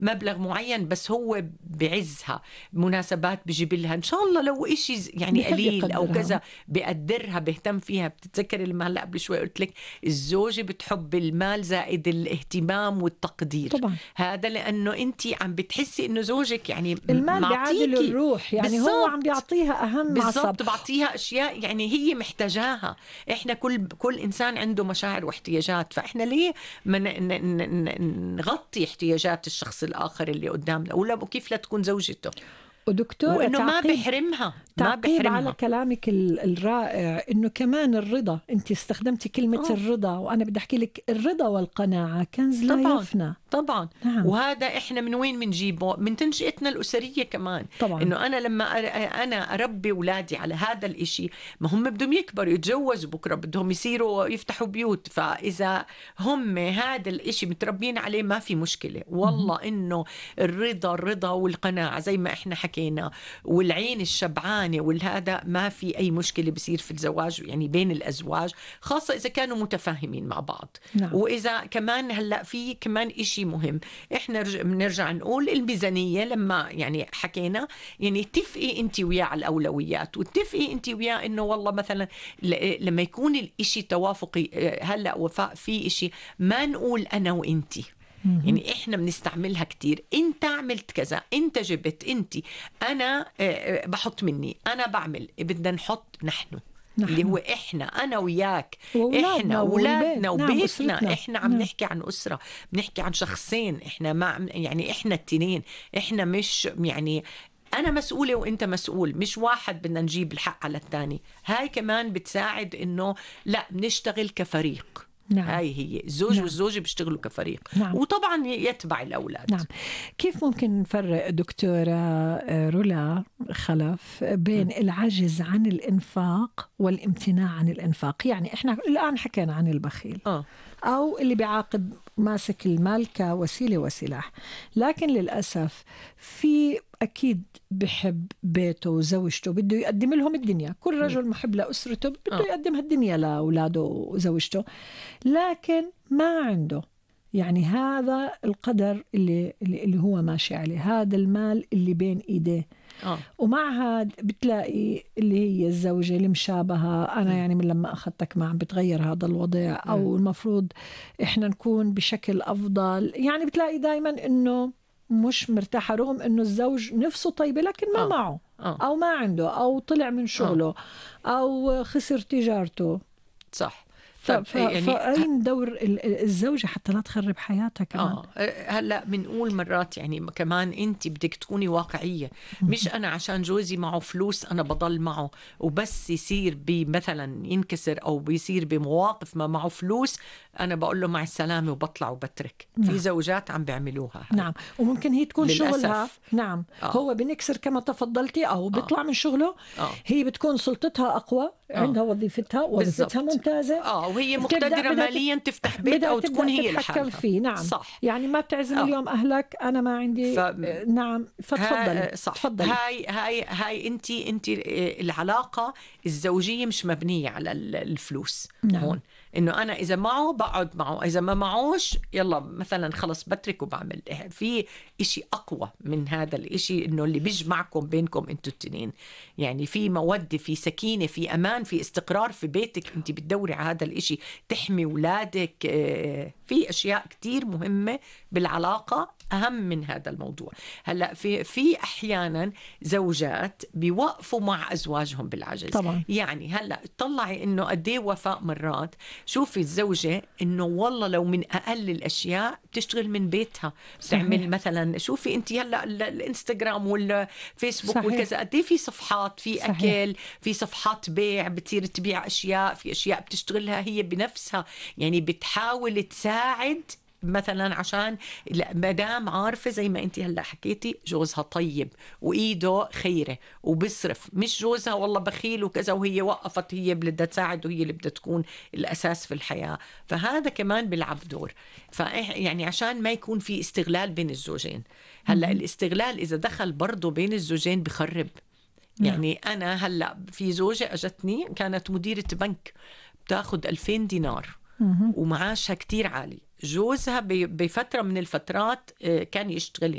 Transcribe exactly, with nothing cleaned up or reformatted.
مبلغ معين بس هو بعزها، مناسبات بجيب لها إن شاء الله لو إشي يعني قليل أو كذا بقدرها بهتم فيها. بتتذكر لما هلأ قبل شوي قلت لك الزوجة بتحب المال زائد الاهتمام والتقدير طبعا. هذا لأنه أنت عم بتحسي إنه زوجك يعني المال بيعادل الروح، يعني بالزبط. هو عم بيعطيها أهم بالضبط، بعطيها أشياء يعني هي محتاجاها. إحنا كل كل إنسان عنده مشاعر واحتياجات، فإحنا ليه ما نغطي احتياجات الشخص الآخر اللي قدامنا، ولا كيف لا تكون زوجته. ودكتورة وإنه ما بحرمها ما تعقيب بحرمها. على كلامك الرائع إنه كمان الرضا، أنت استخدمتي كلمة أوه. الرضا، وأنا بدي أحكي لك الرضا والقناعة كنز لا طبعاً. يفنى. طبعا. نعم. وهذا إحنا من وين منجيبه؟ من تنشئتنا الأسرية كمان. طبعا. إنه أنا لما أنا أربي أولادي على هذا الإشي، ما هم بدهم يكبروا يتجوزوا بكرة، بدهم يصيروا يفتحوا بيوت، فإذا هم هذا الإشي متربين عليه ما في مشكلة والله. إنه الرضا الرضا والقناعة زي ما إحنا حكينا، والعين الشبعانة والهذا، ما في أي مشكلة بصير في الزواج يعني بين الأزواج، خاصة إذا كانوا متفاهمين مع بعض. نعم. وإذا كمان هلأ في كمان إشي مهم، إحنا بنرجع نقول الميزانية. لما يعني حكينا يعني اتفقي أنت وياه على الأولويات، واتفقي أنت وياه إنه والله مثلا لما يكون الإشي توافقي. هلأ وفاء في إشي ما نقول أنا وإنتي، يعني إحنا بنستعملها كتير. أنت عملت كذا، أنت جبت، أنت أنا بحط مني، أنا بعمل. بدنا نحط نحن نحن. اللي هو إحنا أنا وياك، إحنا أولادنا وبيتنا. نعم. إحنا عم نعم. نحكي عن أسرة، بنحكي عن شخصين، إحنا ما يعني إحنا التنين، إحنا مش يعني أنا مسؤولة وإنت مسؤول، مش واحد بدنا نجيب الحق على الثاني. هاي كمان بتساعد إنه لا بنشتغل كفريق. نعم. هاي هي الزوج نعم. والزوجة بيشتغلوا كفريق. نعم. وطبعا يتبع الأولاد. نعم. كيف ممكن نفرق دكتورة رولا خلف بين م. العجز عن الإنفاق والامتناع عن الإنفاق؟ يعني إحنا الآن حكينا عن البخيل أوه. أو اللي بيعاقب ماسك المال كوسيلة وسلاح، لكن للأسف في أكيد بحب بيته وزوجته، بده يقدم لهم الدنيا. كل رجل محب لأسرته بده أوه. يقدم الدنيا لأولاده وزوجته، لكن ما عنده يعني هذا القدر اللي, اللي هو ماشي عليه، هذا المال اللي بين إيديه. آه. ومع هذا بتلاقي اللي هي الزوجة المشابهة، أنا م. يعني من لما أخذتك ما عم بتغير هذا الوضع، م. أو المفروض إحنا نكون بشكل أفضل. يعني بتلاقي دايما إنه مش مرتاحة، رغم إنه الزوج نفسه طيبة لكن ما آه. معه آه. أو ما عنده، أو طلع من شغله آه. أو خسر تجارته. صح. طب ف... يعني فأين دور الزوجة حتى لا تخرب حياتها كمان؟ آه. هلأ بنقول مرات يعني كمان أنت بدك تكوني واقعية. مش أنا عشان جوزي معه فلوس أنا بضل معه، وبس يصير بمثلا ينكسر أو بيصير بمواقف ما معه فلوس أنا بقول له مع السلامة وبطلع وبترك. نعم. في زوجات عم بيعملوها هاي. نعم. وممكن هي تكون للأسف. شغلها نعم آه. هو بنكسر كما تفضلتي أو بيطلع آه. من شغله آه. هي بتكون سلطتها أقوى، عندها آه. وظيفتها وظيفتها ممتازة آه. وهي مقتدرة ماليا تفتح بيت أو تكون هي لحالها فيه. نعم. صح. يعني ما بتعزم آه. اليوم أهلك أنا ما عندي ف... نعم فتفضلي. صح. تفضلي. هاي هاي هاي أنتي أنتي العلاقة الزوجية مش مبنية على الفلوس. نعم. هون إنه أنا إذا معه بقعد معه، إذا ما معوش يلا مثلا خلص بترك وبعمل. في إشي أقوى من هذا الإشي، إنه اللي بيجمعكم بينكم أنتوا التنين، يعني في مودة، في سكينة، في أمان، في استقرار في بيتك. أنت بتدوري على هذا الإشي، تحمي أولادك. في أشياء كتير مهمة بالعلاقة أهم من هذا الموضوع. هلأ في في أحيانا زوجات بيوقفوا مع أزواجهم بالعجز طبعا. يعني هلأ طلعي إنه قديه وفاء مرات. شوفي الزوجة إنه والله لو من أقل الأشياء بتشتغل من بيتها، بتعمل مثلا. شوفي أنت هلأ الإنستغرام والفيسبوك والكذا قديه في صفحات، في صحيح. أكل، في صفحات بيع، بتصير تبيع أشياء، في أشياء بتشتغلها هي بنفسها، يعني بتحاول تساعد مثلا عشان مدام عارفة زي ما انت هلا حكيتي جوزها طيب وإيده خيرة وبصرف، مش جوزها والله بخيل وكذا وهي وقفت هي بدها تساعد وهي اللي بدها تكون الأساس في الحياة. فهذا كمان بيلعب دور. يعني عشان ما يكون في استغلال بين الزوجين. هلا الاستغلال إذا دخل برضو بين الزوجين بخرب. يعني أنا هلا في زوجة أجتني كانت مديرة بنك بتاخد ألفين دينار ومعاشها كتير عالي. جوزها بفترة من الفترات كان يشتغل